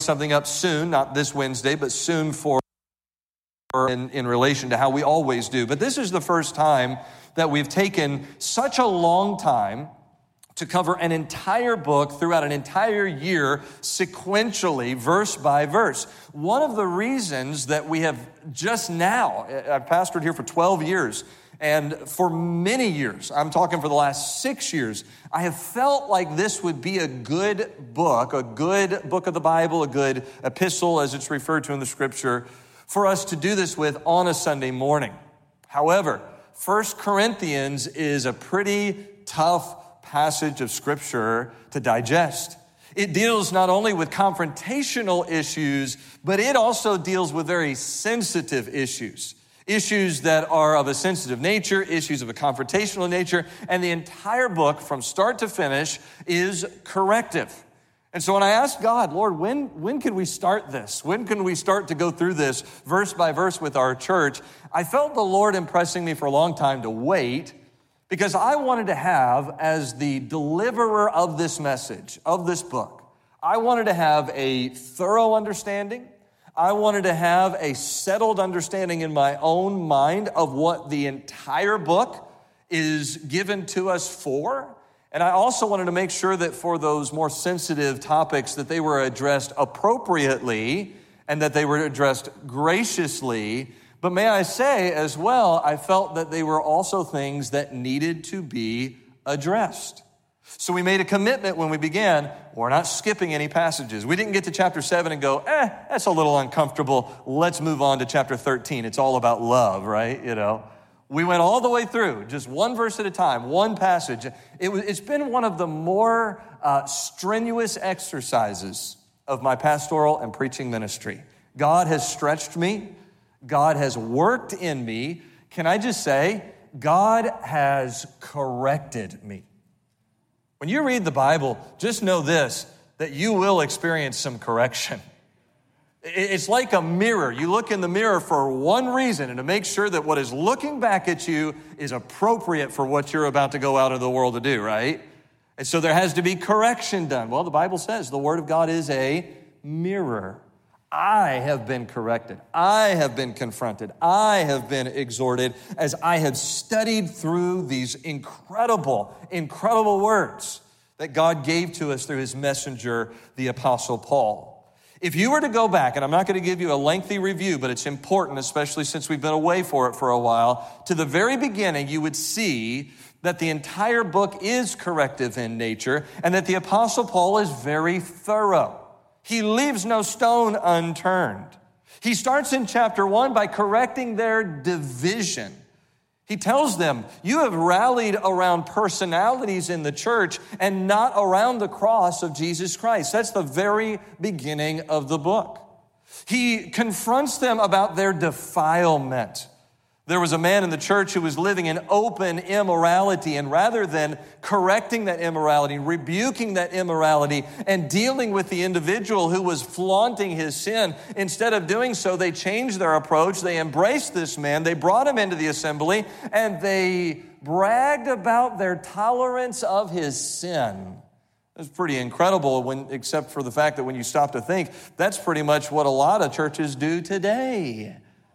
something up soon, not this Wednesday, but soon in relation to how we always do. But this is the first time that we've taken such a long time to cover an entire book throughout an entire year sequentially, verse by verse. One of the reasons that we have just now, I've pastored here for 12 years, and for many years, I'm talking for the last 6 years, I have felt like this would be a good book of the Bible, a good epistle as it's referred to in the scripture, for us to do this with on a Sunday morning. However, 1 Corinthians is a pretty tough passage of scripture to digest. It deals not only with confrontational issues, but it also deals with very sensitive issues. Issues that are of a sensitive nature, issues of a confrontational nature, and the entire book from start to finish is corrective. And so when I asked God, Lord, when can we start this? When can we start to go through this verse by verse with our church? I felt the Lord impressing me for a long time to wait, because I wanted to have, as the deliverer of this message, of this book, I wanted to have a thorough understanding. I wanted to have a settled understanding in my own mind of what the entire book is given to us for. And I also wanted to make sure that for those more sensitive topics that they were addressed appropriately and that they were addressed graciously. But may I say as well, I felt that they were also things that needed to be addressed. So we made a commitment when we began, we're not skipping any passages. We didn't get to chapter 7 and go, that's a little uncomfortable. Let's move on to chapter 13. It's all about love, right? We went all the way through, just one verse at a time, one passage. It's been one of the more strenuous exercises of my pastoral and preaching ministry. God has stretched me. God has worked in me. Can I just say, God has corrected me. When you read the Bible, just know this, that you will experience some correction. It's like a mirror. You look in the mirror for one reason, and to make sure that what is looking back at you is appropriate for what you're about to go out into the world to do, right? And so there has to be correction done. Well, the Bible says the Word of God is a mirror. I have been corrected. I have been confronted. I have been exhorted as I have studied through these incredible, incredible words that God gave to us through his messenger, the Apostle Paul. If you were to go back, and I'm not going to give you a lengthy review, but it's important, especially since we've been away for it for a while, to the very beginning, you would see that the entire book is corrective in nature and that the Apostle Paul is very thorough. He leaves no stone unturned. He starts in chapter 1 by correcting their division. He tells them, you have rallied around personalities in the church and not around the cross of Jesus Christ. That's the very beginning of the book. He confronts them about their defilement. There was a man in the church who was living in open immorality, and rather than correcting that immorality, rebuking that immorality, and dealing with the individual who was flaunting his sin, instead of doing so, they changed their approach. They embraced this man. They brought him into the assembly, and they bragged about their tolerance of his sin. It's pretty incredible, except for the fact that when you stop to think, that's pretty much what a lot of churches do today.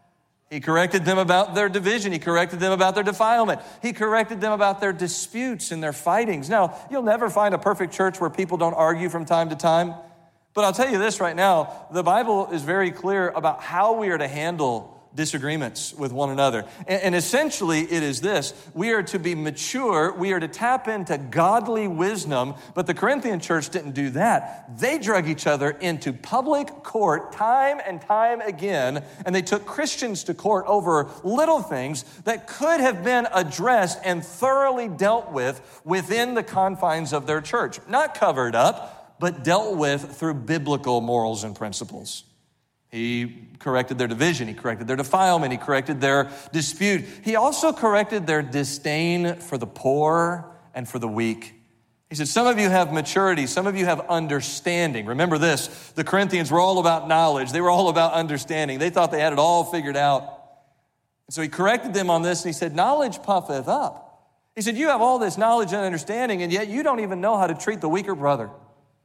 He corrected them about their division. He corrected them about their defilement. He corrected them about their disputes and their fightings. Now, you'll never find a perfect church where people don't argue from time to time. But I'll tell you this right now, the Bible is very clear about how we are to handle disagreements with one another. And essentially, it is this. We are to be mature. We are to tap into godly wisdom. But the Corinthian church didn't do that. They drug each other into public court time and time again. And they took Christians to court over little things that could have been addressed and thoroughly dealt with within the confines of their church. Not covered up, but dealt with through biblical morals and principles. He corrected their division. He corrected their defilement. He corrected their dispute. He also corrected their disdain for the poor and for the weak. He said, some of you have maturity. Some of you have understanding. Remember this, the Corinthians were all about knowledge. They were all about understanding. They thought they had it all figured out. And so he corrected them on this, and he said, knowledge puffeth up. He said, you have all this knowledge and understanding, and yet you don't even know how to treat the weaker brother.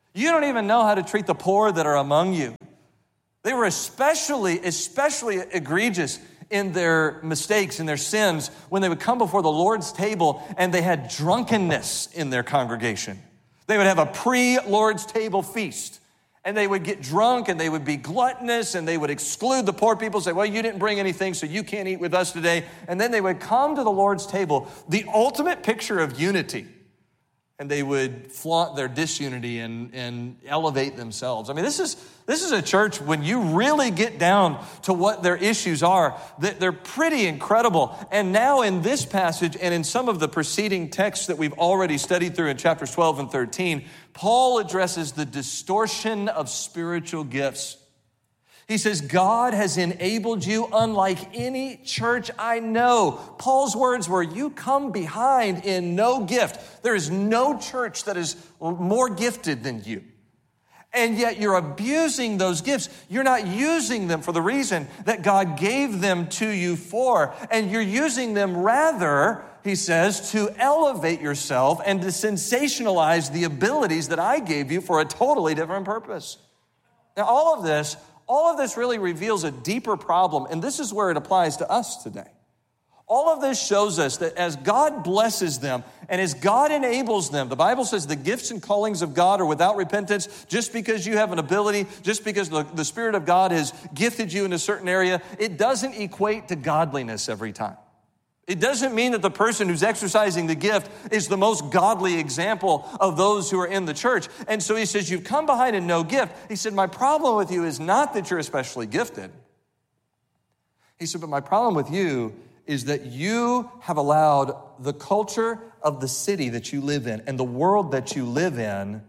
You don't even know how to treat the poor that are among you. They were especially egregious in their mistakes, in their sins, when they would come before the Lord's table and they had drunkenness in their congregation. They would have a pre-Lord's table feast, and they would get drunk and they would be gluttonous and they would exclude the poor people, say, well, you didn't bring anything, so you can't eat with us today. And then they would come to the Lord's table, the ultimate picture of unity. And they would flaunt their disunity and elevate themselves. I mean, this is a church, when you really get down to what their issues are, they're pretty incredible. And now in this passage and in some of the preceding texts that we've already studied through in chapters 12 and 13, Paul addresses the distortion of spiritual gifts. He says, God has enabled you unlike any church I know. Paul's words were, you come behind in no gift. There is no church that is more gifted than you. And yet you're abusing those gifts. You're not using them for the reason that God gave them to you for. And you're using them rather, he says, to elevate yourself and to sensationalize the abilities that I gave you for a totally different purpose. Now, all of this really reveals a deeper problem, and this is where it applies to us today. All of this shows us that as God blesses them and as God enables them, the Bible says the gifts and callings of God are without repentance. Just because you have an ability, just because the Spirit of God has gifted you in a certain area, it doesn't equate to godliness every time. It doesn't mean that the person who's exercising the gift is the most godly example of those who are in the church. And so he says, you've come behind in no gift. He said, my problem with you is not that you're especially gifted. He said, but my problem with you is that you have allowed the culture of the city that you live in and the world that you live in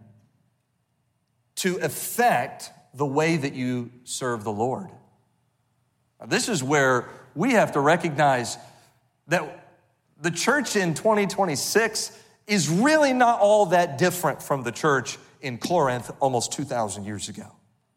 to affect the way that you serve the Lord. Now, this is where we have to recognize that the church in 2026 is really not all that different from the church in Corinth almost 2,000 years ago.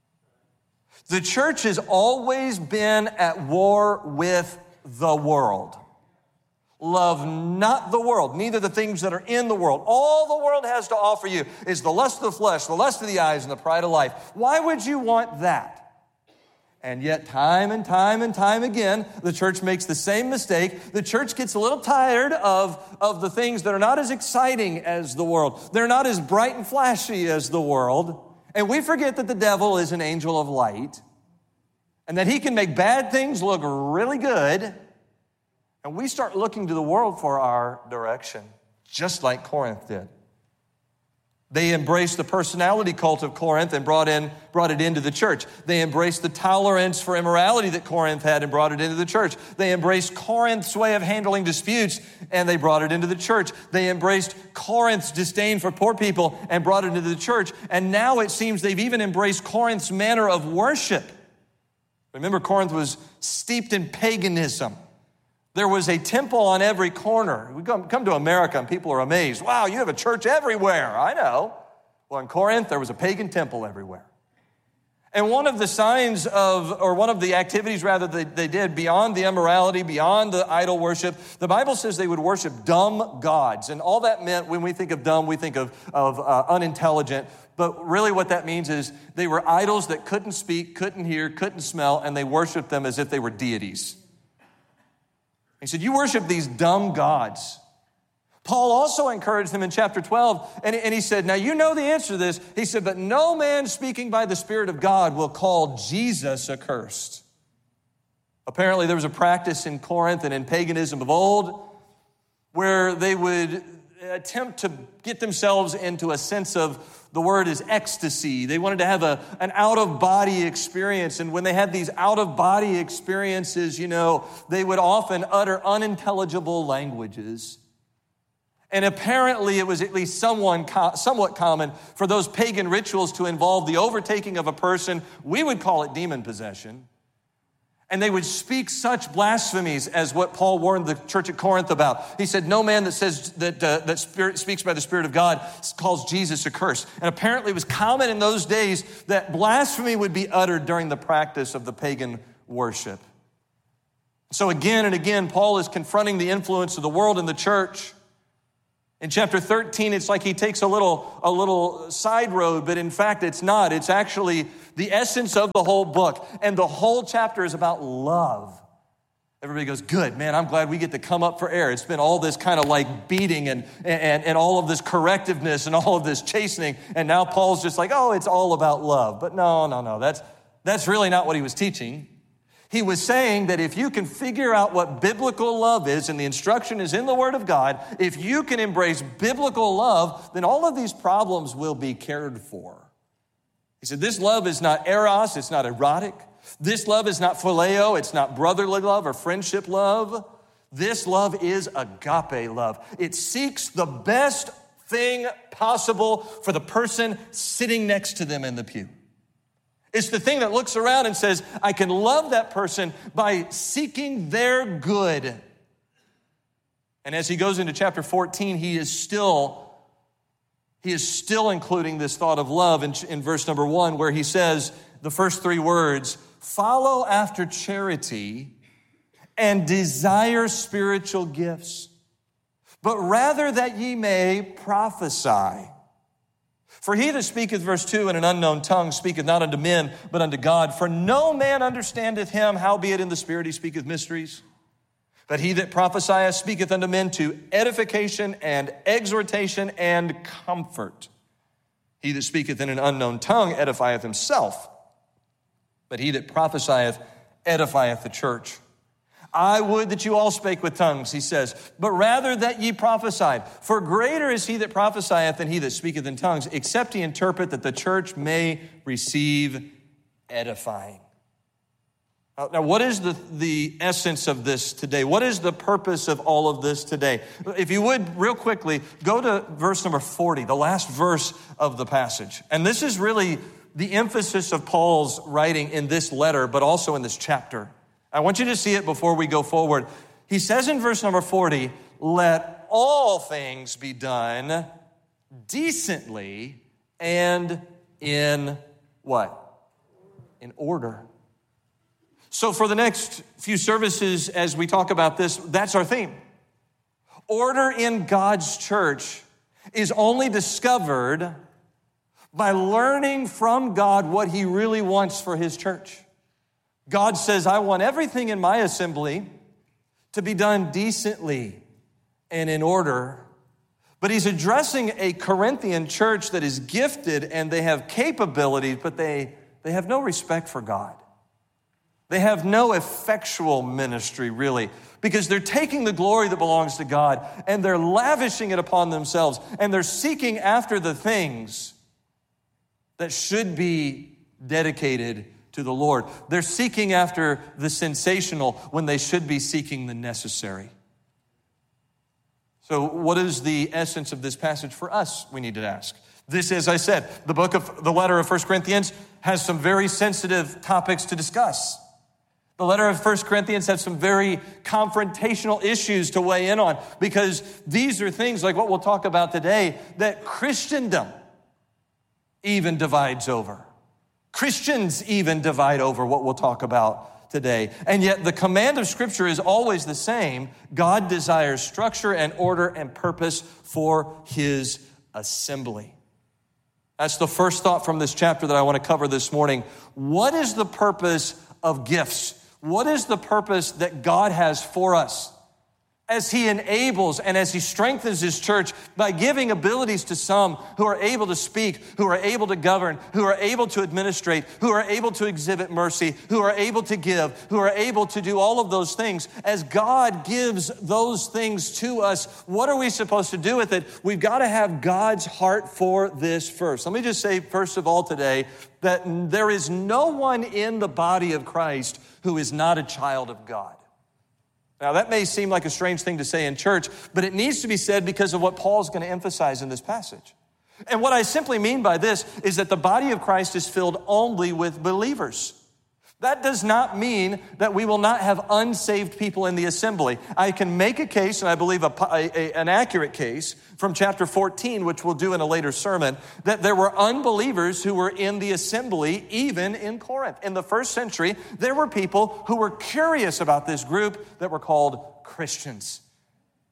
The church has always been at war with the world. Love not the world, neither the things that are in the world. All the world has to offer you is the lust of the flesh, the lust of the eyes, and the pride of life. Why would you want that? And yet time and time and time again, the church makes the same mistake. The church gets a little tired of the things that are not as exciting as the world. They're not as bright and flashy as the world. And we forget that the devil is an angel of light and that he can make bad things look really good. And we start looking to the world for our direction, just like Corinth did. They embraced the personality cult of Corinth and brought it into the church. They embraced the tolerance for immorality that Corinth had and brought it into the church. They embraced Corinth's way of handling disputes and they brought it into the church. They embraced Corinth's disdain for poor people and brought it into the church. And now it seems they've even embraced Corinth's manner of worship. Remember, Corinth was steeped in paganism. There was a temple on every corner. We come to America and people are amazed. Wow, you have a church everywhere. I know. Well, in Corinth, there was a pagan temple everywhere. And one of the signs one of the activities rather they did beyond the immorality, beyond the idol worship, the Bible says they would worship dumb gods. And all that meant, when we think of dumb, we think of unintelligent. But really what that means is they were idols that couldn't speak, couldn't hear, couldn't smell, and they worshiped them as if they were deities. He said, you worship these dumb gods. Paul also encouraged them in chapter 12, and he said, now you know the answer to this. He said, but no man speaking by the Spirit of God will call Jesus accursed. Apparently there was a practice in Corinth and in paganism of old where they would attempt to get themselves into a sense of, the word is ecstasy. They wanted to have an out-of-body experience. And when they had these out-of-body experiences, they would often utter unintelligible languages. And apparently it was at least somewhat common for those pagan rituals to involve the overtaking of a person. We would call it demon possession. And they would speak such blasphemies as what Paul warned the church at Corinth about. He said, no man that says that speaks by the Spirit of God calls Jesus accursed. And apparently it was common in those days that blasphemy would be uttered during the practice of the pagan worship. So again and again, Paul is confronting the influence of the world in the church. In chapter 13, it's like he takes a little side road, but in fact, it's not. It's actually the essence of the whole book. And the whole chapter is about love. Everybody goes, good, man, I'm glad we get to come up for air. It's been all this kind of like beating and all of this correctiveness and all of this chastening. And now Paul's just like, oh, it's all about love. But no, that's really not what he was teaching. He was saying that if you can figure out what biblical love is, and the instruction is in the Word of God, if you can embrace biblical love, then all of these problems will be cared for. He said, this love is not eros, it's not erotic. This love is not phileo, it's not brotherly love or friendship love. This love is agape love. It seeks the best thing possible for the person sitting next to them in the pew. It's the thing that looks around and says, I can love that person by seeking their good. And as he goes into chapter 14, he is still including this thought of love in verse number 1, where he says the first three words, follow after charity and desire spiritual gifts, but rather that ye may prophesy. For he that speaketh, verse 2, in an unknown tongue speaketh not unto men, but unto God. For no man understandeth him, howbeit in the Spirit he speaketh mysteries. But he that prophesieth speaketh unto men to edification and exhortation and comfort. He that speaketh in an unknown tongue edifieth himself. But he that prophesieth edifieth the church. I would that you all spake with tongues, he says, but rather that ye prophesied. For greater is he that prophesieth than he that speaketh in tongues, except he interpret, that the church may receive edifying. Now, what is the essence of this today? What is the purpose of all of this today? If you would, real quickly, go to verse number 40, the last verse of the passage. And this is really the emphasis of Paul's writing in this letter, but also in this chapter. I want you to see it before we go forward. He says in verse number 40, let all things be done decently and in what? In order. So for the next few services, as we talk about this, that's our theme. Order in God's church is only discovered by learning from God what he really wants for his church. God says, I want everything in my assembly to be done decently and in order. But he's addressing a Corinthian church that is gifted and they have capabilities, but they have no respect for God. They have no effectual ministry, really, because they're taking the glory that belongs to God and they're lavishing it upon themselves and they're seeking after the things that should be dedicated to the Lord. They're seeking after the sensational when they should be seeking the necessary. So what is the essence of this passage for us, we need to ask? This, as I said, the letter of 1 Corinthians has some very sensitive topics to discuss. The letter of 1 Corinthians has some very confrontational issues to weigh in on, because these are things like what we'll talk about today that Christendom even divides over. Christians even divide over what we'll talk about today. And yet the command of Scripture is always the same. God desires structure and order and purpose for his assembly. That's the first thought from this chapter that I want to cover this morning. What is the purpose of gifts? What is the purpose that God has for us? As he enables and as he strengthens his church by giving abilities to some who are able to speak, who are able to govern, who are able to administrate, who are able to exhibit mercy, who are able to give, who are able to do all of those things. As God gives those things to us, what are we supposed to do with it? We've got to have God's heart for this first. Let me just say, first of all today, that there is no one in the body of Christ who is not a child of God. Now, that may seem like a strange thing to say in church, but it needs to be said because of what Paul's going to emphasize in this passage. And what I simply mean by this is that the body of Christ is filled only with believers. That does not mean that we will not have unsaved people in the assembly. I can make a case, and I believe an accurate case, from chapter 14, which we'll do in a later sermon, that there were unbelievers who were in the assembly, even in Corinth. In the first century, there were people who were curious about this group that were called Christians.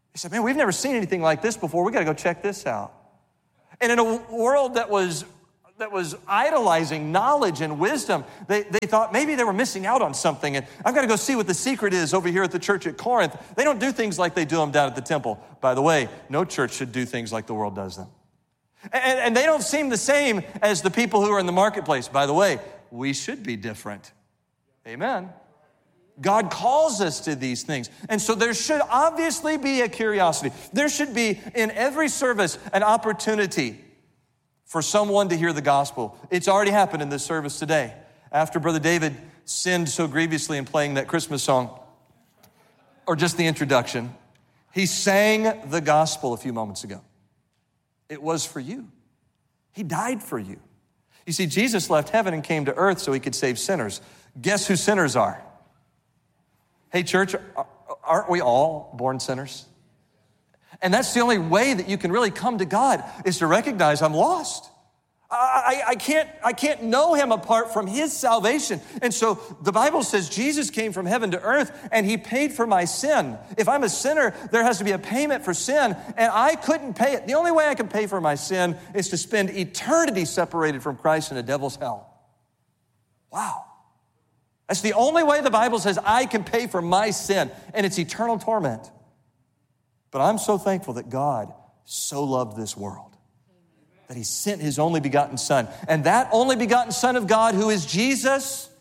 He said, man, we've never seen anything like this before. We got to go check this out. And in a world that was idolizing knowledge and wisdom, they thought maybe they were missing out on something. And I've got to go see what the secret is over here at the church at Corinth. They don't do things like they do them down at the temple. By the way, no church should do things like the world does them. And they don't seem the same as the people who are in the marketplace. By the way, we should be different. Amen. God calls us to these things. And so there should obviously be a curiosity. There should be in every service an opportunity for someone to hear the gospel. It's already happened in this service today. After Brother David sinned so grievously in playing that Christmas song, or just the introduction, he sang the gospel a few moments ago. It was for you. He died for you. You see, Jesus left heaven and came to earth so he could save sinners. Guess who sinners are? Hey, church, aren't we all born sinners? And that's the only way that you can really come to God is to recognize I'm lost. I can't know him apart from his salvation. And so the Bible says Jesus came from heaven to earth and he paid for my sin. If I'm a sinner, there has to be a payment for sin, and I couldn't pay it. The only way I can pay for my sin is to spend eternity separated from Christ in a devil's hell. Wow. That's the only way the Bible says I can pay for my sin, and it's eternal torment. But I'm so thankful that God so loved this world that he sent his only begotten Son. And that only begotten Son of God, who is Jesus,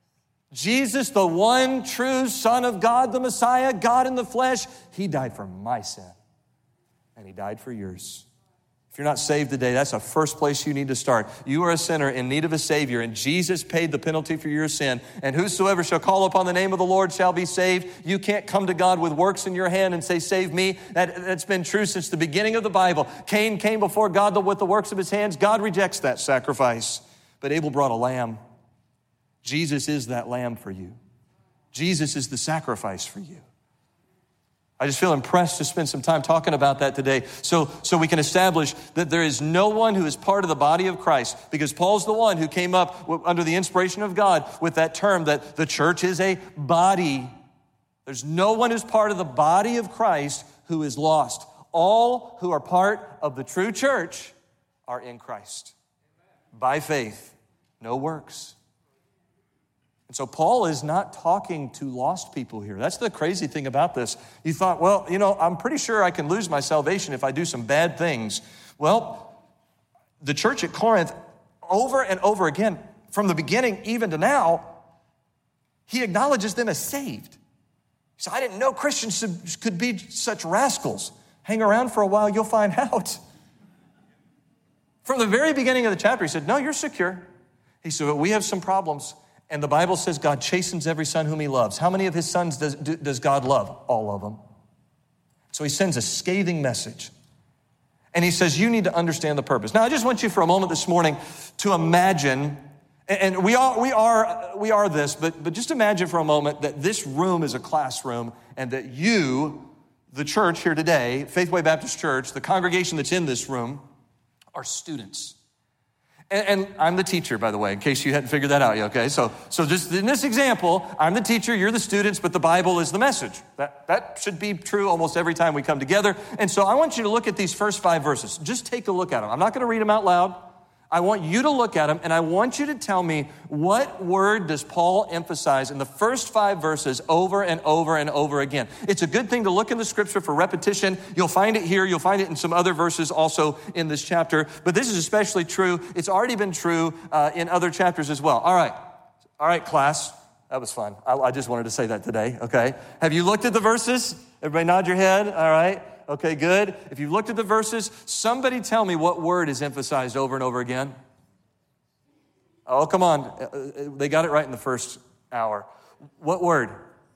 the one true Son of God, the Messiah, God in the flesh, he died for my sin, and he died for yours. If you're not saved today, that's the first place you need to start. You are a sinner in need of a Savior, and Jesus paid the penalty for your sin. And whosoever shall call upon the name of the Lord shall be saved. You can't come to God with works in your hand and say, save me. That's been true since the beginning of the Bible. Cain came before God with the works of his hands. God rejects that sacrifice. But Abel brought a lamb. Jesus is that lamb for you. Jesus is the sacrifice for you. I just feel impressed to spend some time talking about that today so we can establish that there is no one who is part of the body of Christ, because Paul's the one who came up under the inspiration of God with that term that the church is a body. There's no one who's part of the body of Christ who is lost. All who are part of the true church are in Christ. By faith, no works. And so Paul is not talking to lost people here. That's the crazy thing about this. You thought, well, I'm pretty sure I can lose my salvation if I do some bad things. Well, the church at Corinth, over and over again, from the beginning even to now, he acknowledges them as saved. He said, I didn't know Christians could be such rascals. Hang around for a while, you'll find out. From the very beginning of the chapter, he said, no, you're secure. He said, well, we have some problems. And the Bible says God chastens every son whom he loves. How many of his sons does God love? All of them. So he sends a scathing message. And he says, you need to understand the purpose. Now, I just want you for a moment this morning to imagine, and we are this, but just imagine for a moment that this room is a classroom and that you, the church here today, Faithway Baptist Church, the congregation that's in this room, are students. And I'm the teacher, by the way, in case you hadn't figured that out yet, okay? So just in this example, I'm the teacher, you're the students, but the Bible is the message. That should be true almost every time we come together. And so I want you to look at these first 5 verses. Just take a look at them. I'm not going to read them out loud. I want you to look at them, and I want you to tell me what word does Paul emphasize in the first 5 verses over and over and over again. It's a good thing to look in the scripture for repetition. You'll find it here. You'll find it in some other verses also in this chapter. But this is especially true. It's already been true in other chapters as well. All right, class. That was fun. I just wanted to say that today, okay? Have you looked at the verses? Everybody nod your head. All right. Okay, good. If you've looked at the verses, somebody tell me what word is emphasized over and over again. Oh, come on. They got it right in the first hour. What word?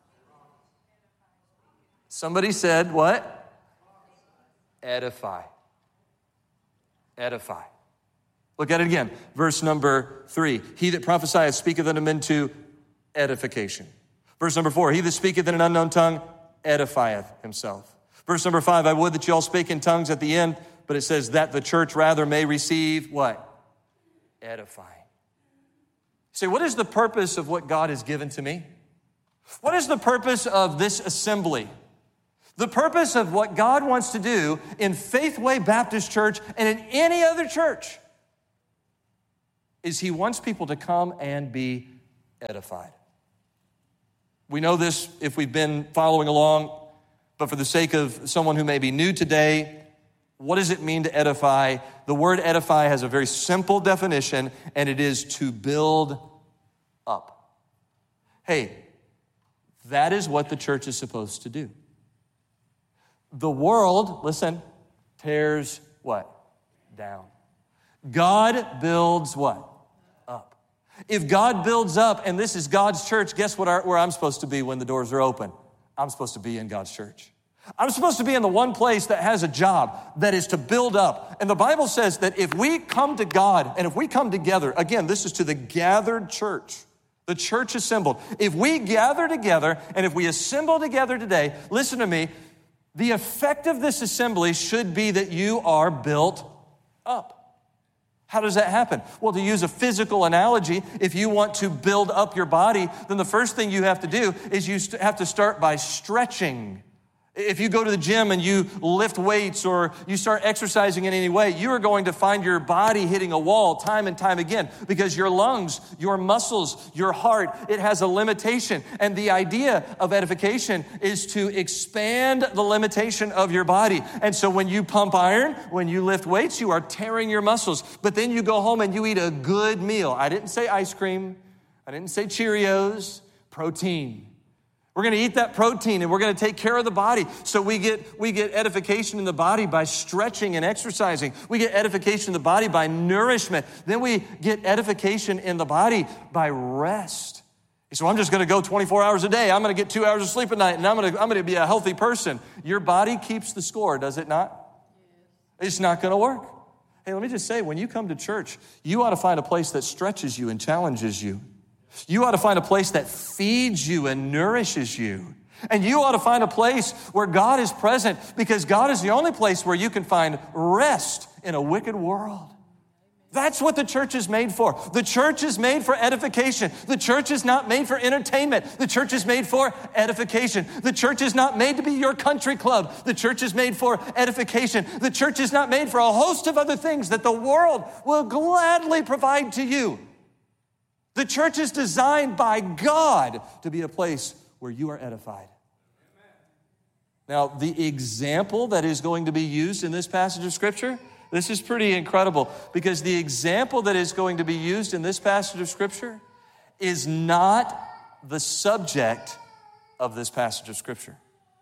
Somebody said what? Edify. Edify. Look at it again. Verse number 3. He that prophesieth speaketh unto men to edification. Verse number 4. He that speaketh in an unknown tongue edifieth himself. Verse number 5, I would that you all spake in tongues at the end, but it says that the church rather may receive what? Edifying. Say, what is the purpose of what God has given to me? What is the purpose of this assembly? The purpose of what God wants to do in Faithway Baptist Church and in any other church is he wants people to come and be edified. We know this if we've been following along, but for the sake of someone who may be new today, what does it mean to edify? The word edify has a very simple definition, and it is to build up. Hey, that is what the church is supposed to do. The world, listen, tears what? Down. God builds what? Up. If God builds up and this is God's church, guess where I'm supposed to be when the doors are open? I'm supposed to be in God's church. I'm supposed to be in the one place that has a job that is to build up. And the Bible says that if we come to God and if we come together, again, this is to the gathered church, the church assembled. If we gather together and if we assemble together today, listen to me, the effect of this assembly should be that you are built up. How does that happen? Well, to use a physical analogy, if you want to build up your body, then the first thing you have to do is you have to start by stretching. If you go to the gym and you lift weights or you start exercising in any way, you are going to find your body hitting a wall time and time again because your lungs, your muscles, your heart, it has a limitation. And the idea of edification is to expand the limitation of your body. And so when you pump iron, when you lift weights, you are tearing your muscles. But then you go home and you eat a good meal. I didn't say ice cream. I didn't say Cheerios. Protein. We're going to eat that protein and we're going to take care of the body. So we get edification in the body by stretching and exercising. We get edification in the body by nourishment. Then we get edification in the body by rest. So I'm just going to go 24 hours a day. I'm going to get 2 hours of sleep at night and I'm going to be a healthy person. Your body keeps the score, does it not? It's not going to work. Hey, let me just say, when you come to church, you ought to find a place that stretches you and challenges you. You ought to find a place that feeds you and nourishes you. And you ought to find a place where God is present because God is the only place where you can find rest in a wicked world. That's what the church is made for. The church is made for edification. The church is not made for entertainment. The church is made for edification. The church is not made to be your country club. The church is made for edification. The church is not made for a host of other things that the world will gladly provide to you. The church is designed by God to be a place where you are edified. Now, the example that is going to be used in this passage of Scripture, this is pretty incredible because the example that is going to be used in this passage of Scripture is not the subject of this passage of Scripture.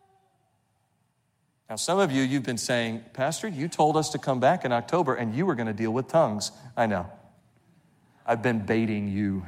Now, some of you, you've been saying, Pastor, you told us to come back in October and you were going to deal with tongues. I know. I've been baiting you.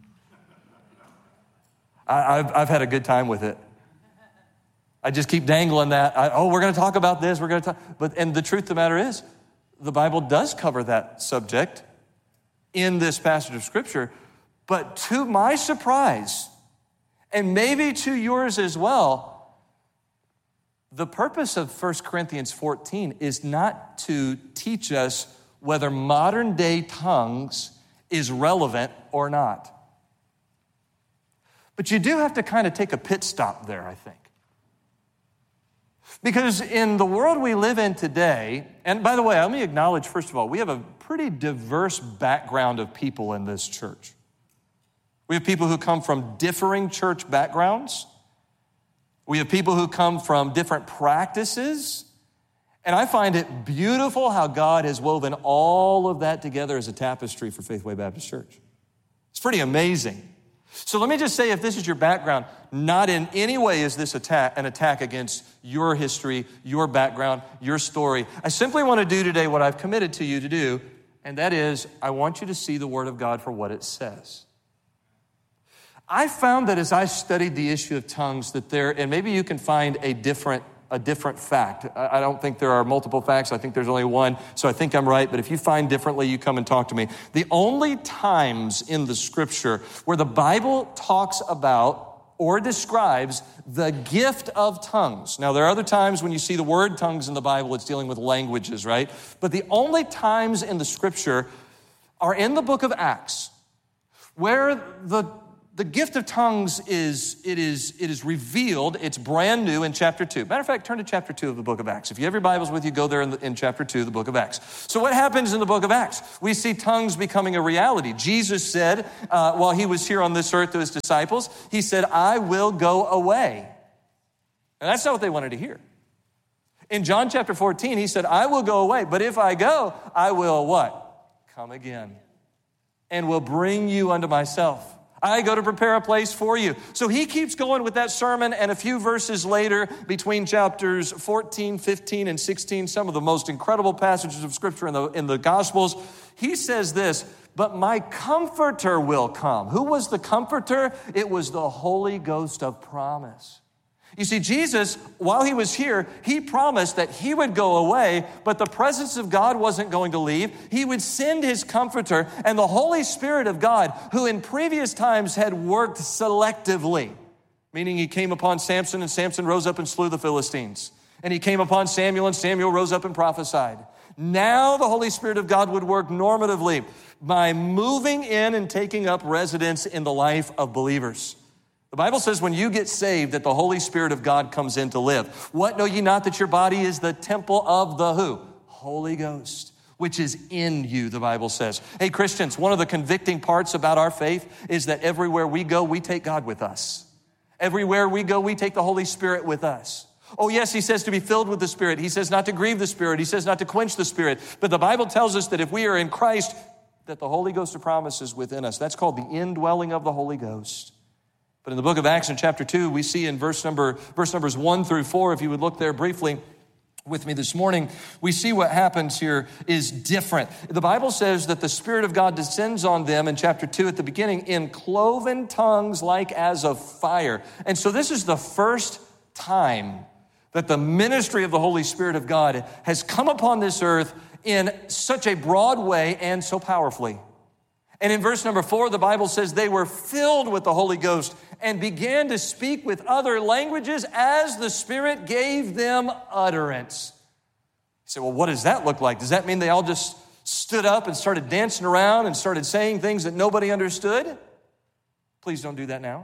I've had a good time with it. I just keep dangling that. We're going to talk about this. We're going to talk. And the truth of the matter is, the Bible does cover that subject in this passage of Scripture. But to my surprise, and maybe to yours as well, the purpose of 1 Corinthians 14 is not to teach us whether modern day tongues is relevant or not. But you do have to kind of take a pit stop there, I think. Because in the world we live in today, and by the way, let me acknowledge, first of all, we have a pretty diverse background of people in this church. We have people who come from differing church backgrounds. We have people who come from different practices. And I find it beautiful how God has woven all of that together as a tapestry for Faithway Baptist Church. It's pretty amazing. So let me just say, if this is your background, not in any way is this an attack against your history, your background, your story. I simply want to do today what I've committed to you to do, and that is I want you to see the Word of God for what it says. I found that as I studied the issue of tongues that and maybe you can find a different fact. I don't think there are multiple facts. I think there's only one. So I think I'm right. But if you find differently, you come and talk to me. The only times in the Scripture where the Bible talks about or describes the gift of tongues. Now, there are other times when you see the word tongues in the Bible, it's dealing with languages, right? But the only times in the Scripture are in the book of Acts, where the the gift of tongues is revealed. It's brand new in chapter 2. Matter of fact, turn to chapter 2 of the book of Acts. If you have your Bibles with you, go there in chapter 2 of the book of Acts. So what happens in the book of Acts? We see tongues becoming a reality. Jesus said, while he was here on this earth to his disciples, he said, I will go away. And that's not what they wanted to hear. In John chapter 14, he said, I will go away, but if I go, I will what? Come again, and will bring you unto myself. I go to prepare a place for you. So he keeps going with that sermon, and a few verses later, between chapters 14, 15, and 16, some of the most incredible passages of Scripture in the Gospels, he says this, but my comforter will come. Who was the comforter? It was the Holy Ghost of promise. You see, Jesus, while he was here, he promised that he would go away, but the presence of God wasn't going to leave. He would send his comforter, and the Holy Spirit of God, who in previous times had worked selectively, meaning he came upon Samson, and Samson rose up and slew the Philistines. And he came upon Samuel, and Samuel rose up and prophesied. Now the Holy Spirit of God would work normatively by moving in and taking up residence in the life of believers. The Bible says when you get saved that the Holy Spirit of God comes in to live. What know ye not that your body is the temple of the who? Holy Ghost, which is in you, the Bible says. Hey, Christians, one of the convicting parts about our faith is that everywhere we go, we take God with us. Everywhere we go, we take the Holy Spirit with us. Oh, yes, he says to be filled with the Spirit. He says not to grieve the Spirit. He says not to quench the Spirit. But the Bible tells us that if we are in Christ, that the Holy Ghost of promise is within us. That's called the indwelling of the Holy Ghost. But in the book of Acts in chapter 2, we see in verse numbers 1 through 4, if you would look there briefly with me this morning, we see what happens here is different. The Bible says that the Spirit of God descends on them in chapter 2 at the beginning in cloven tongues like as of fire. And so this is the first time that the ministry of the Holy Spirit of God has come upon this earth in such a broad way and so powerfully. And in verse number 4, the Bible says they were filled with the Holy Ghost and began to speak with other languages as the Spirit gave them utterance. You say, well, what does that look like? Does that mean they all just stood up and started dancing around and started saying things that nobody understood? Please don't do that now,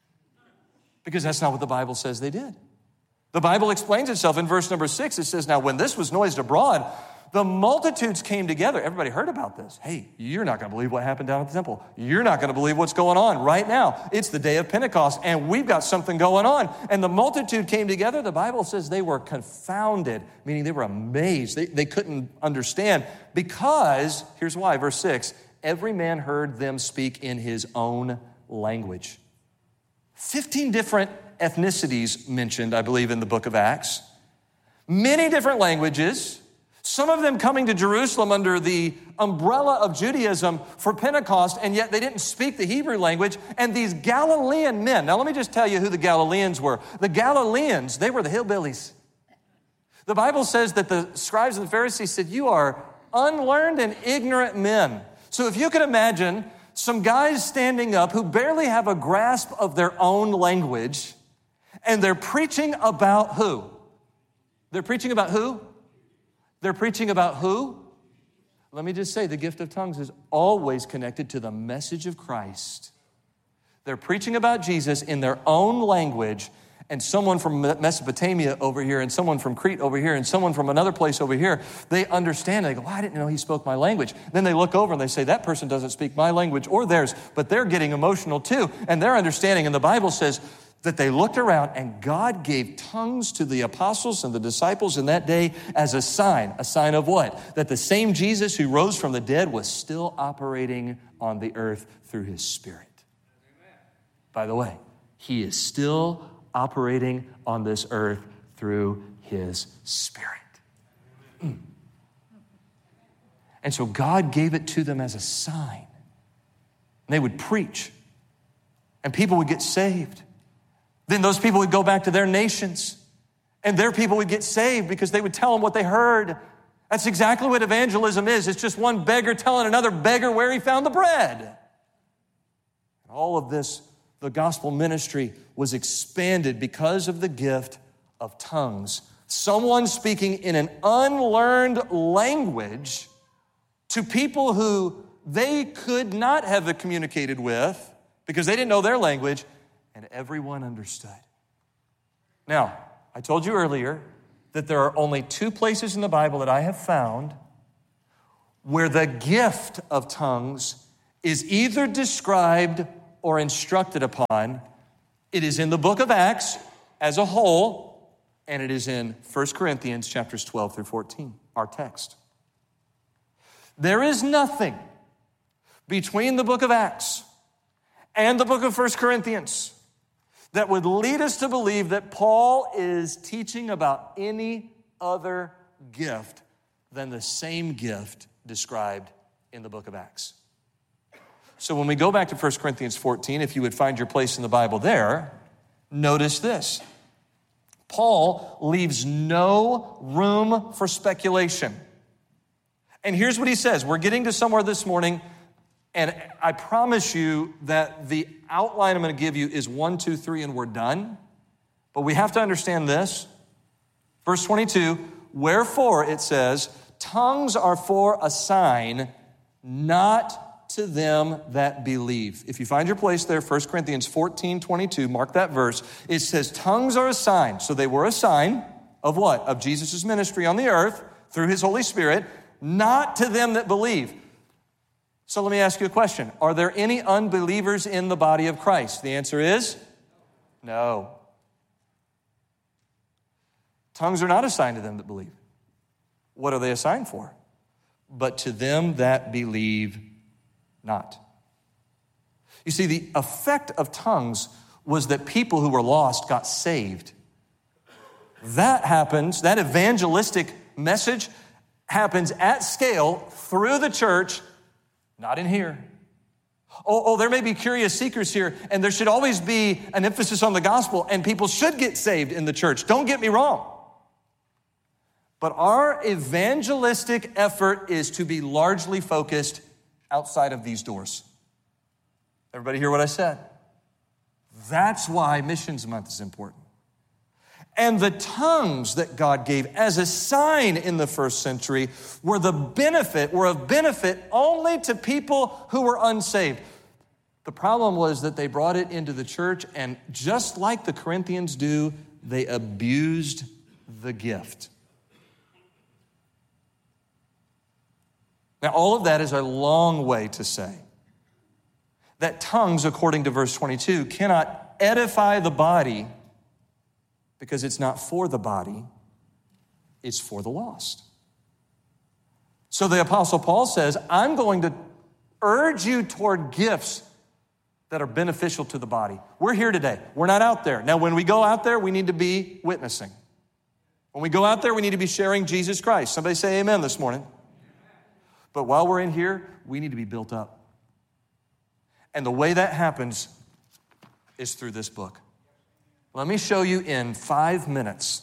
because that's not what the Bible says they did. The Bible explains itself in verse number 6. It says, now when this was noised abroad, the multitudes came together. Everybody heard about this. Hey, you're not going to believe what happened down at the temple. You're not going to believe what's going on right now. It's the day of Pentecost, and we've got something going on. And the multitude came together. The Bible says they were confounded, meaning they were amazed. They couldn't understand because, here's why, verse 6, every man heard them speak in his own language. 15 different ethnicities mentioned, I believe, in the book of Acts. Many different languages. Some of them coming to Jerusalem under the umbrella of Judaism for Pentecost, and yet they didn't speak the Hebrew language. And these Galilean men, now let me just tell you who the Galileans were. The Galileans, they were the hillbillies. The Bible says that the scribes and the Pharisees said, you are unlearned and ignorant men. So if you could imagine some guys standing up who barely have a grasp of their own language, and they're preaching about who? They're preaching about who? They're preaching about who? Let me just say, the gift of tongues is always connected to the message of Christ. They're preaching about Jesus in their own language, and someone from Mesopotamia over here, and someone from Crete over here, and someone from another place over here, they understand. They go, well, I didn't know he spoke my language. Then they look over and they say, that person doesn't speak my language or theirs, but they're getting emotional too, and they're understanding. And the Bible says that they looked around and God gave tongues to the apostles and the disciples in that day as a sign. A sign of what? That the same Jesus who rose from the dead was still operating on the earth through his Spirit. Amen. By the way, he is still operating on this earth through his Spirit. And so God gave it to them as a sign. And they would preach, and people would get saved. Then those people would go back to their nations, and their people would get saved because they would tell them what they heard. That's exactly what evangelism is. It's just one beggar telling another beggar where he found the bread. And all of this, the gospel ministry was expanded because of the gift of tongues. Someone speaking in an unlearned language to people who they could not have communicated with because they didn't know their language, and everyone understood. Now, I told you earlier that there are only 2 places in the Bible that I have found where the gift of tongues is either described or instructed upon. It is in the book of Acts as a whole, and it is in 1 Corinthians chapters 12 through 14, our text. There is nothing between the book of Acts and the book of 1 Corinthians that would lead us to believe that Paul is teaching about any other gift than the same gift described in the book of Acts. So when we go back to 1 Corinthians 14, if you would find your place in the Bible there, notice this. Paul leaves no room for speculation. And here's what he says. We're getting to somewhere this morning, and I promise you that the outline I'm going to give you is 1, 2, 3, and we're done. But we have to understand this. Verse 22, wherefore, it says, tongues are for a sign, not to them that believe. If you find your place there, 1 Corinthians 14, 22, mark that verse. It says, tongues are a sign. So they were a sign of what? Of Jesus' ministry on the earth through his Holy Spirit, not to them that believe. So let me ask you a question. Are there any unbelievers in the body of Christ? The answer is no. Tongues are not a sign to them that believe. What are they a sign for? But to them that believe not. You see, the effect of tongues was that people who were lost got saved. That happens, that evangelistic message happens at scale through the church, not in here. Oh, there may be curious seekers here, and there should always be an emphasis on the gospel, and people should get saved in the church. Don't get me wrong. But our evangelistic effort is to be largely focused outside of these doors. Everybody hear what I said? That's why Missions Month is important. And the tongues that God gave as a sign in the first century were of benefit only to people who were unsaved. The problem was that they brought it into the church, and just like the Corinthians do, they abused the gift. Now, all of that is a long way to say that tongues, according to verse 22, cannot edify the body because it's not for the body, it's for the lost. So the Apostle Paul says, I'm going to urge you toward gifts that are beneficial to the body. We're here today. We're not out there. Now, when we go out there, we need to be witnessing. When we go out there, we need to be sharing Jesus Christ. Somebody say amen this morning. But while we're in here, we need to be built up. And the way that happens is through this book. Let me show you in 5 minutes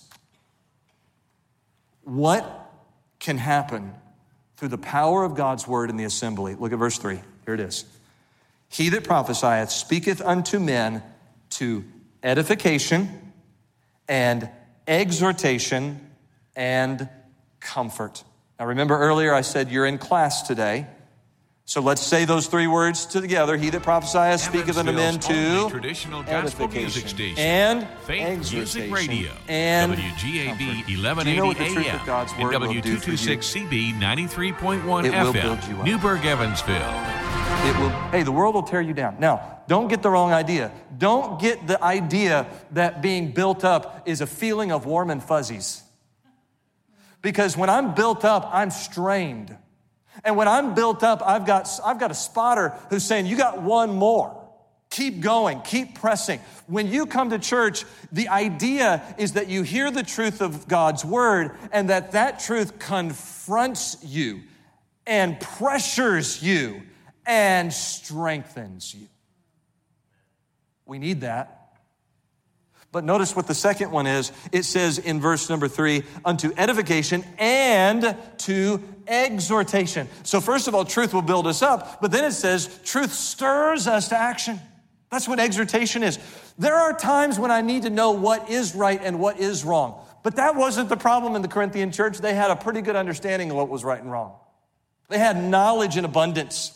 what can happen through the power of God's word in the assembly. Look at verse 3. Here it is. He that prophesieth speaketh unto men to edification and exhortation and comfort. Now remember earlier I said you're in class today. So let's say those 3 words together. He that prophesieth speaketh unto men to traditional gospel music station and Faith Music Radio, and WGAB comfort. Do you know what 1180 the truth AM of God's and word will do for you? W226CB 93.1 It will build you FM, up. Newburgh, Evansville. Hey, the world will tear you down. Now, don't get the wrong idea. Don't get the idea that being built up is a feeling of warm and fuzzies. Because when I'm built up, I'm strained. And when I'm built up, I've got a spotter who's saying, you got one more. Keep going, keep pressing. When you come to church, the idea is that you hear the truth of God's word and that truth confronts you and pressures you and strengthens you. We need that. But notice what the second one is. It says in verse number 3, unto edification and to exhortation. So first of all, truth will build us up, but then it says truth stirs us to action. That's what exhortation is. There are times when I need to know what is right and what is wrong. But that wasn't the problem in the Corinthian church. They had a pretty good understanding of what was right and wrong. They had knowledge in abundance.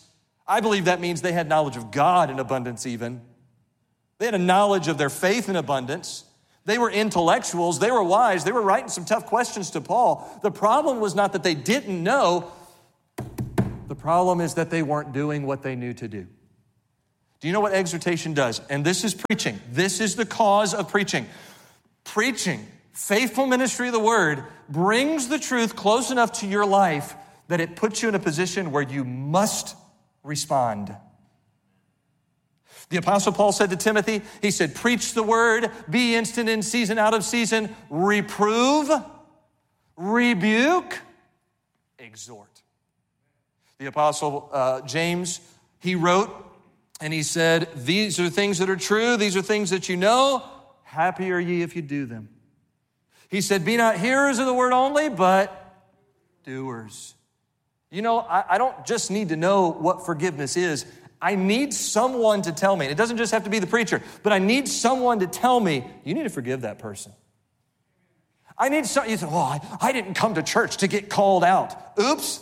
I believe that means they had knowledge of God in abundance even. They had a knowledge of their faith in abundance. They were intellectuals. They were wise. They were writing some tough questions to Paul. The problem was not that they didn't know. The problem is that they weren't doing what they knew to do. Do you know what exhortation does? And this is preaching. This is the cause of preaching. Preaching, faithful ministry of the word, brings the truth close enough to your life that it puts you in a position where you must respond. The Apostle Paul said to Timothy, he said, preach the word, be instant in season, out of season, reprove, rebuke, exhort. The Apostle James, he wrote, and he said, these are things that are true, these are things that you know, happy are ye if you do them. He said, be not hearers of the word only, but doers. You know, I don't just need to know what forgiveness is. I need someone to tell me. It doesn't just have to be the preacher, but I need someone to tell me, you need to forgive that person. I need some, you say, well, I didn't come to church to get called out. Oops.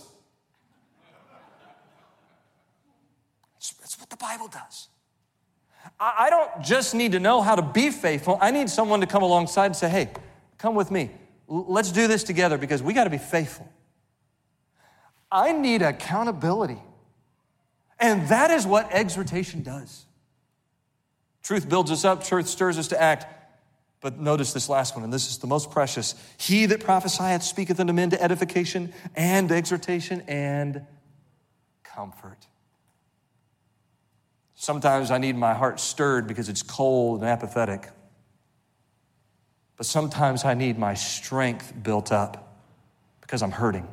That's what the Bible does. I don't just need to know how to be faithful. I need someone to come alongside and say, hey, come with me. Let's do this together because we got to be faithful. I need accountability. And that is what exhortation does. Truth builds us up, truth stirs us to act. But notice this last one, and this is the most precious. He that prophesieth speaketh unto men to edification and exhortation and comfort. Sometimes I need my heart stirred because it's cold and apathetic. But sometimes I need my strength built up because I'm hurting.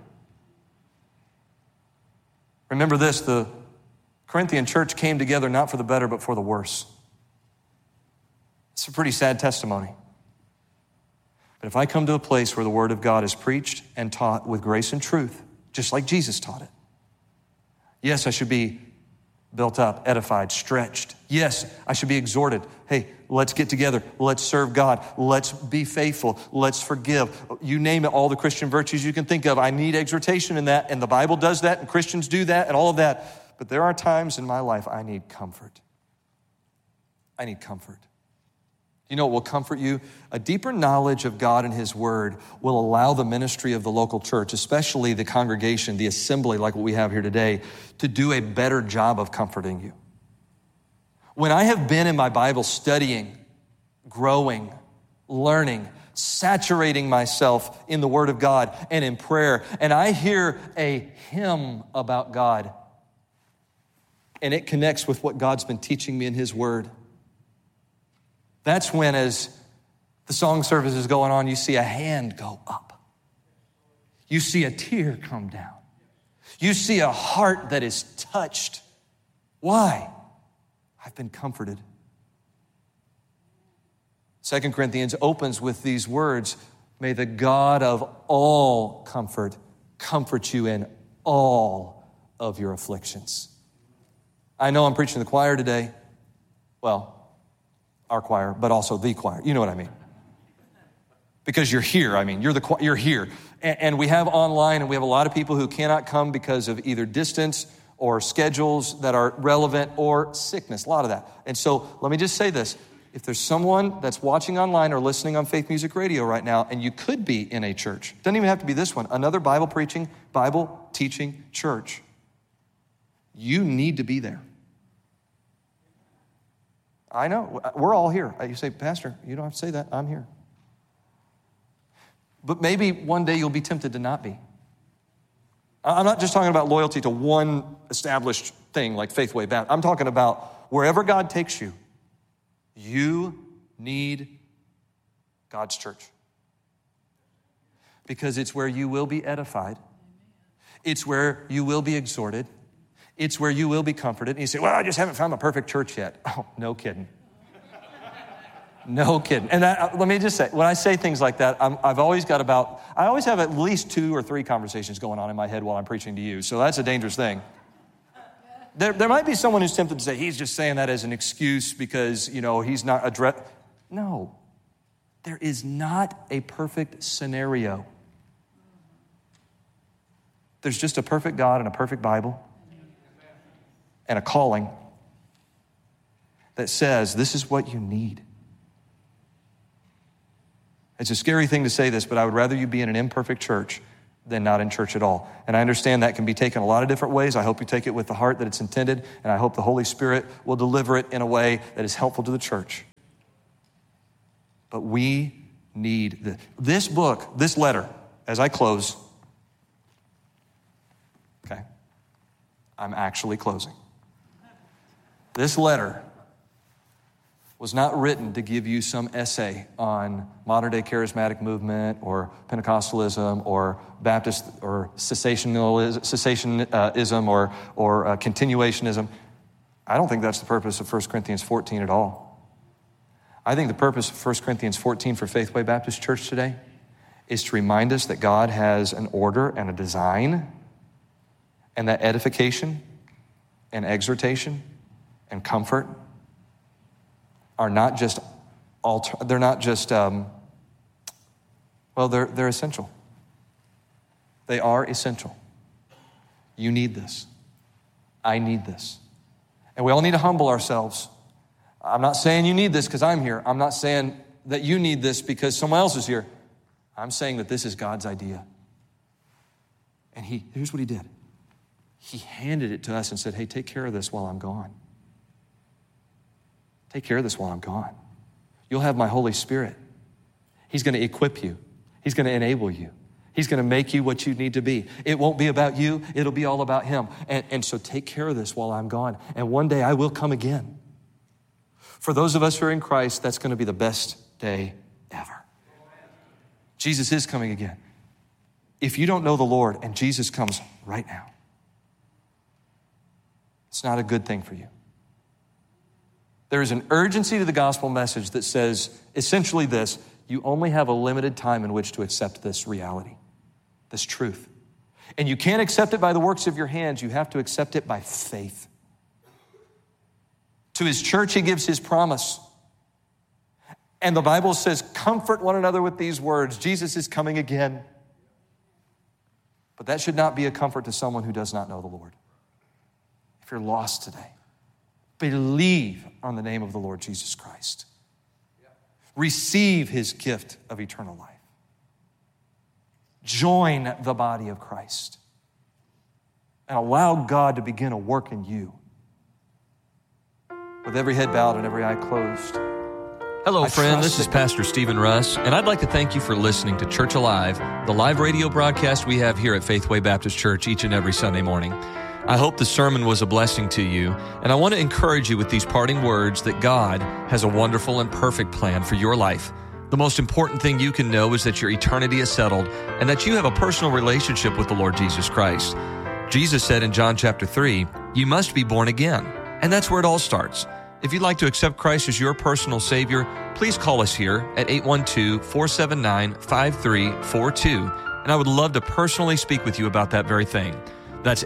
Remember this, the Corinthian church came together not for the better, but for the worse. It's a pretty sad testimony. But if I come to a place where the word of God is preached and taught with grace and truth, just like Jesus taught it, yes, I should be built up, edified, stretched. Yes, I should be exhorted. Hey, let's get together. Let's serve God. Let's be faithful. Let's forgive. You name it, all the Christian virtues you can think of. I need exhortation in that, and the Bible does that, and Christians do that, and all of that. But there are times in my life I need comfort. I need comfort. You know what will comfort you? A deeper knowledge of God and his word will allow the ministry of the local church, especially the congregation, the assembly like what we have here today, to do a better job of comforting you. When I have been in my Bible studying, growing, learning, saturating myself in the word of God and in prayer, and I hear a hymn about God, and it connects with what God's been teaching me in his word, that's when, as the song service is going on, you see a hand go up. You see a tear come down. You see a heart that is touched. Why? I've been comforted. 2 Corinthians opens with these words, may the God of all comfort comfort you in all of your afflictions. I know I'm preaching to the choir today. Well, our choir, but also the choir. You know what I mean. Because you're here. I mean, you're here. And we have online, and we have a lot of people who cannot come because of either distance or schedules that are relevant or sickness, a lot of that. And so let me just say this. If there's someone that's watching online or listening on Faith Music Radio right now, and you could be in a church, doesn't even have to be this one, another Bible preaching, Bible teaching church, you need to be there. I know, we're all here. You say, Pastor, you don't have to say that, I'm here. But maybe one day you'll be tempted to not be. I'm not just talking about loyalty to one established thing like Faithway Baptist. I'm talking about wherever God takes you, you need God's church. Because it's where you will be edified. It's where you will be exhorted. It's where you will be comforted. And you say, well, I just haven't found my perfect church yet. Oh, no kidding. No kidding. And let me just say, when I say things like that, I always have at least 2 or 3 conversations going on in my head while I'm preaching to you. So that's a dangerous thing. There might be someone who's tempted to say, he's just saying that as an excuse because, he's not addressed. No, there is not a perfect scenario. There's just a perfect God and a perfect Bible. and a calling that says this is what you need. It's a scary thing to say this, but I would rather you be in an imperfect church than not in church at all. And I understand that can be taken a lot of different ways. I hope you take it with the heart that it's intended, and I hope the Holy Spirit will deliver it in a way that is helpful to the church. But we need this book, this letter, as I close. Okay, I'm actually closing. This letter was not written to give you some essay on modern-day charismatic movement or Pentecostalism or Baptist or cessationism or continuationism. I don't think that's the purpose of 1 Corinthians 14 at all. I think the purpose of 1 Corinthians 14 for Faithway Baptist Church today is to remind us that God has an order and a design, and that edification and exhortation and comfort are not just they're essential. They are essential. You need this. I need this. And we all need to humble ourselves. I'm not saying you need this because I'm here. I'm not saying that you need this because someone else is here. I'm saying that this is God's idea. And here's what he did. He handed it to us and said, hey, take care of this while I'm gone. Take care of this while I'm gone. You'll have my Holy Spirit. He's going to equip you. He's going to enable you. He's going to make you what you need to be. It won't be about you. It'll be all about him. And so take care of this while I'm gone. And one day I will come again. For those of us who are in Christ, that's going to be the best day ever. Jesus is coming again. If you don't know the Lord and Jesus comes right now, it's not a good thing for you. There is an urgency to the gospel message that says essentially this: you only have a limited time in which to accept this reality, this truth. And you can't accept it by the works of your hands. You have to accept it by faith. To his church, he gives his promise. And the Bible says, comfort one another with these words. Jesus is coming again. But that should not be a comfort to someone who does not know the Lord. If you're lost today, believe on the name of the Lord Jesus Christ. Receive his gift of eternal life. Join the body of Christ and allow God to begin a work in you. With every head bowed and every eye closed. Hello, friend. This is Pastor Stephen Russ, and I'd like to thank you for listening to Church Alive, the live radio broadcast we have here at Faithway Baptist Church each and every Sunday morning. I hope the sermon was a blessing to you, and I want to encourage you with these parting words that God has a wonderful and perfect plan for your life. The most important thing you can know is that your eternity is settled and that you have a personal relationship with the Lord Jesus Christ. Jesus said in John chapter 3, you must be born again, and that's where it all starts. If you'd like to accept Christ as your personal Savior, please call us here at 812-479-5342, and I would love to personally speak with you about that very thing. That's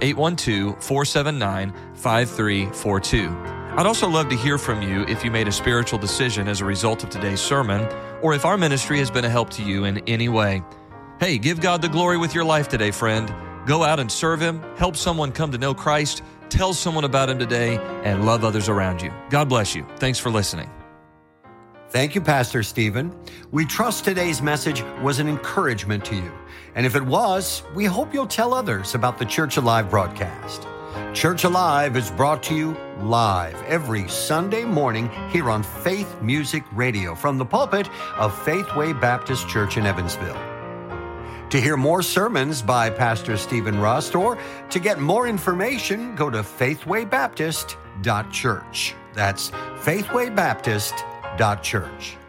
812-479-5342. I'd also love to hear from you if you made a spiritual decision as a result of today's sermon, or if our ministry has been a help to you in any way. Hey, give God the glory with your life today, friend. Go out and serve him, help someone come to know Christ, tell someone about him today, and love others around you. God bless you. Thanks for listening. Thank you, Pastor Stephen. We trust today's message was an encouragement to you. And if it was, we hope you'll tell others about the Church Alive broadcast. Church Alive is brought to you live every Sunday morning here on Faith Music Radio from the pulpit of Faithway Baptist Church in Evansville. To hear more sermons by Pastor Stephen Rust or to get more information, go to faithwaybaptist.church. That's faithwaybaptist.church.